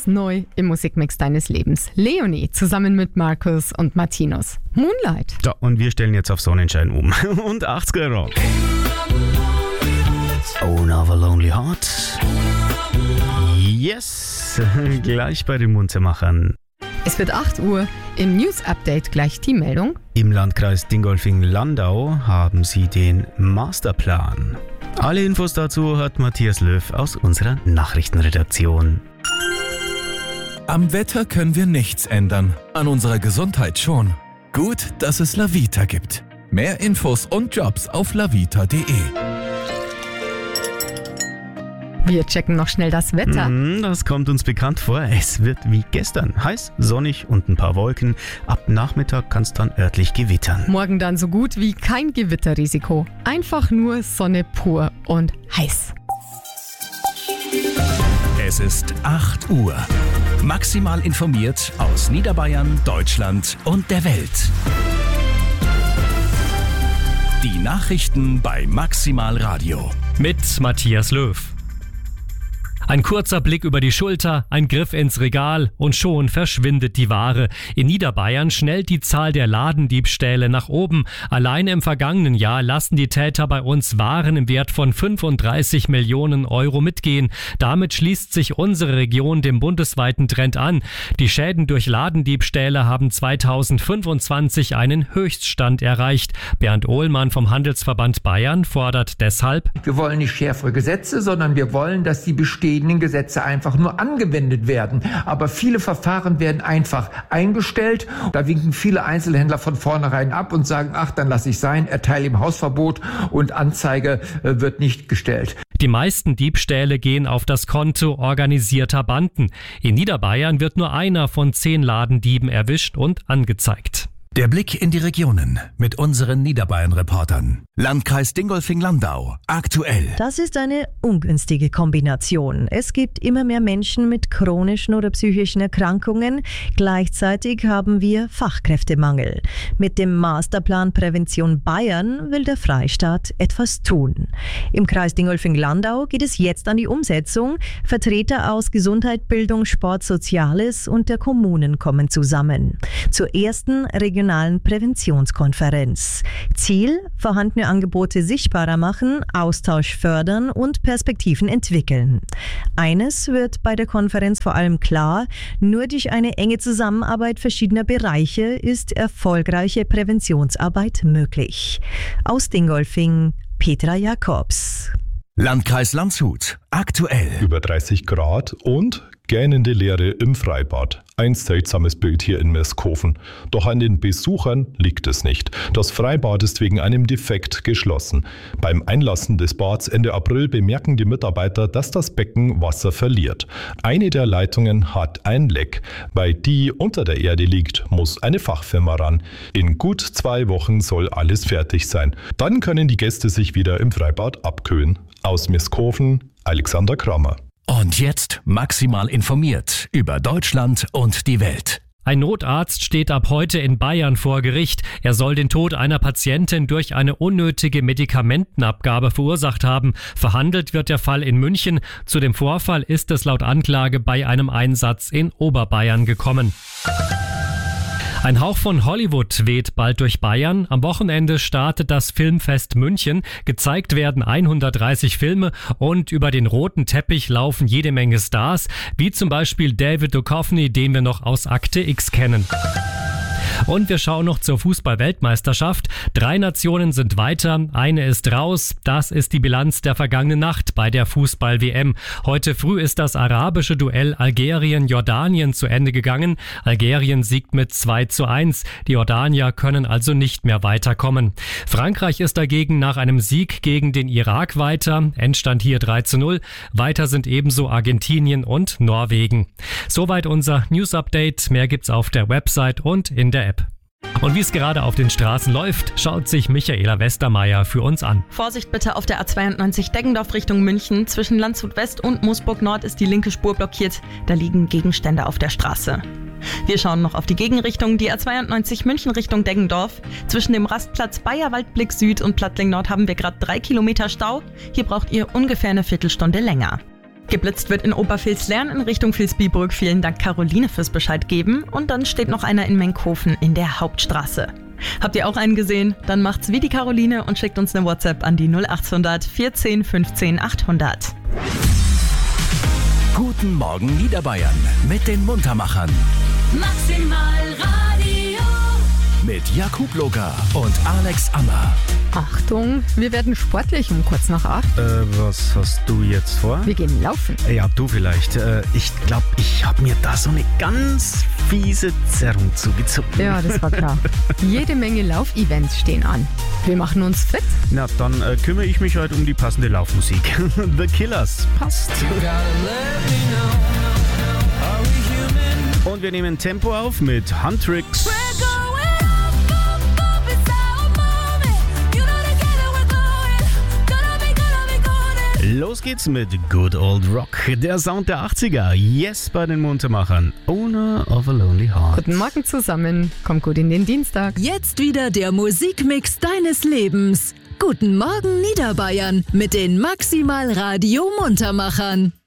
Ganz neu im Musikmix deines Lebens. Leonie zusammen mit Markus und Martinus. Moonlight. Ja, und wir stellen jetzt auf Sonnenschein um. Und 80er Rock. Oh, now a lonely heart. Yes, gleich bei den Munzermachern. Es wird 8 Uhr. Im News-Update gleich die Meldung. Im Landkreis Dingolfing-Landau haben sie den Masterplan. Alle Infos dazu hat Matthias Löw aus unserer Nachrichtenredaktion. Am Wetter können wir nichts ändern, an unserer Gesundheit schon. Gut, dass es Lavita gibt. Mehr Infos und Jobs auf lavita.de. Wir checken noch schnell das Wetter. Das kommt uns bekannt vor. Es wird wie gestern. Heiß, sonnig und ein paar Wolken. Ab Nachmittag kann es dann örtlich gewittern. Morgen dann so gut wie kein Gewitterrisiko. Einfach nur Sonne pur und heiß. Es ist 8 Uhr. Maximal informiert aus Niederbayern, Deutschland und der Welt. Die Nachrichten bei Maximal Radio. Mit Matthias Löw. Ein kurzer Blick über die Schulter, ein Griff ins Regal und schon verschwindet die Ware. In Niederbayern schnellt die Zahl der Ladendiebstähle nach oben. Allein im vergangenen Jahr lassen die Täter bei uns Waren im Wert von 35 Millionen Euro mitgehen. Damit schließt sich unsere Region dem bundesweiten Trend an. Die Schäden durch Ladendiebstähle haben 2025 einen Höchststand erreicht. Bernd Ohlmann vom Handelsverband Bayern fordert deshalb: Wir wollen nicht schärfere Gesetze, sondern wir wollen, dass die bestehenden Gesetze einfach nur angewendet werden. Aber viele Verfahren werden einfach eingestellt. Da winken viele Einzelhändler von vornherein ab und sagen, ach, dann lasse ich sein, erteile ihm Hausverbot und Anzeige wird nicht gestellt. Die meisten Diebstähle gehen auf das Konto organisierter Banden. In Niederbayern wird nur einer von 10 Ladendieben erwischt und angezeigt. Der Blick in die Regionen mit unseren Niederbayern-Reportern. Landkreis Dingolfing-Landau. Aktuell. Das ist eine ungünstige Kombination. Es gibt immer mehr Menschen mit chronischen oder psychischen Erkrankungen. Gleichzeitig haben wir Fachkräftemangel. Mit dem Masterplan Prävention Bayern will der Freistaat etwas tun. Im Kreis Dingolfing-Landau geht es jetzt an die Umsetzung. Vertreter aus Gesundheit, Bildung, Sport, Soziales und der Kommunen kommen zusammen. Zur ersten regionalen Präventionskonferenz. Ziel: vorhandene Angebote sichtbarer machen, Austausch fördern und Perspektiven entwickeln. Eines wird bei der Konferenz vor allem klar: nur durch eine enge Zusammenarbeit verschiedener Bereiche ist erfolgreiche Präventionsarbeit möglich. Aus Dingolfing, Petra Jakobs. Landkreis Landshut. Aktuell. Über 30 Grad und gähnende Leere im Freibad. Ein seltsames Bild hier in Meskofen. Doch an den Besuchern liegt es nicht. Das Freibad ist wegen einem Defekt geschlossen. Beim Einlassen des Bads Ende April bemerken die Mitarbeiter, dass das Becken Wasser verliert. Eine der Leitungen hat ein Leck. Weil die unter der Erde liegt, muss eine Fachfirma ran. In gut 2 Wochen soll alles fertig sein. Dann können die Gäste sich wieder im Freibad abkühlen. Aus Meskofen, Alexander Kramer. Und jetzt maximal informiert über Deutschland und die Welt. Ein Notarzt steht ab heute in Bayern vor Gericht. Er soll den Tod einer Patientin durch eine unnötige Medikamentenabgabe verursacht haben. Verhandelt wird der Fall in München. Zu dem Vorfall ist es laut Anklage bei einem Einsatz in Oberbayern gekommen. Ein Hauch von Hollywood weht bald durch Bayern. Am Wochenende startet das Filmfest München. Gezeigt werden 130 Filme und über den roten Teppich laufen jede Menge Stars, wie zum Beispiel David Duchovny, den wir noch aus Akte X kennen. Und wir schauen noch zur Fußball-Weltmeisterschaft. 3 Nationen sind weiter, eine ist raus. Das ist die Bilanz der vergangenen Nacht bei der Fußball-WM. Heute früh ist das arabische Duell Algerien-Jordanien zu Ende gegangen. Algerien siegt mit 2:1. Die Jordanier können also nicht mehr weiterkommen. Frankreich ist dagegen nach einem Sieg gegen den Irak weiter. Endstand hier 3:0. Weiter sind ebenso Argentinien und Norwegen. Soweit unser News-Update. Mehr gibt's auf der Website und in der App. Und wie es gerade auf den Straßen läuft, schaut sich Michaela Westermeier für uns an. Vorsicht bitte auf der A92 Deggendorf Richtung München. Zwischen Landshut West und Moosburg Nord ist die linke Spur blockiert. Da liegen Gegenstände auf der Straße. Wir schauen noch auf die Gegenrichtung, die A92 München Richtung Deggendorf. Zwischen dem Rastplatz Bayerwaldblick Süd und Plattling Nord haben wir gerade 3 Kilometer Stau. Hier braucht ihr ungefähr eine Viertelstunde länger. Geblitzt wird in Obervilslern in Richtung Vilsbiburg. Vielen Dank Caroline fürs Bescheid geben. Und dann steht noch einer in Menkhofen in der Hauptstraße. Habt ihr auch einen gesehen? Dann macht's wie die Caroline und schickt uns eine WhatsApp an die 0800 14 15 800. Guten Morgen Niederbayern mit den Muntermachern. Maximal Radio. Mit Jakub Loga und Alex Ammer. Achtung, wir werden sportlich um kurz nach 8. Was hast du jetzt vor? Wir gehen laufen. Ja, du vielleicht. Ich glaube, ich habe mir da so eine ganz fiese Zerrung zugezogen. Ja, das war klar. Jede Menge Laufevents stehen an. Wir machen uns fit. Na, dann kümmere ich mich heute um die passende Laufmusik. The Killers. Passt. Und wir nehmen Tempo auf mit Huntrix. Los geht's mit Good Old Rock, der Sound der 80er. Yes bei den Muntermachern. Owner of a Lonely Heart. Guten Morgen zusammen. Kommt gut in den Dienstag. Jetzt wieder der Musikmix deines Lebens. Guten Morgen Niederbayern mit den Maximal Radio Muntermachern.